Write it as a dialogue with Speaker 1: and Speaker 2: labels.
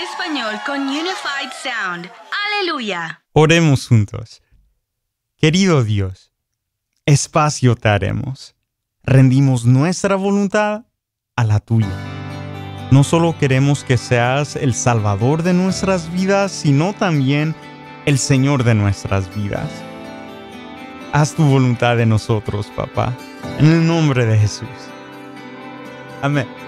Speaker 1: español con Unified Sound. ¡Aleluya!
Speaker 2: Oremos juntos. Querido Dios, espacio te haremos. Rendimos nuestra voluntad a la tuya. No solo queremos que seas el Salvador de nuestras vidas, sino también el Señor de nuestras vidas. Haz tu voluntad en nosotros, papá, en el nombre de Jesús. Amén.